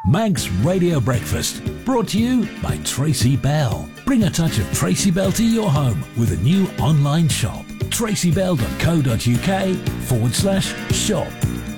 Manx Radio Breakfast, brought to you by Tracy Bell. Bring a touch of Tracy Bell to your home with a new online shop, tracybell.co.uk/shop.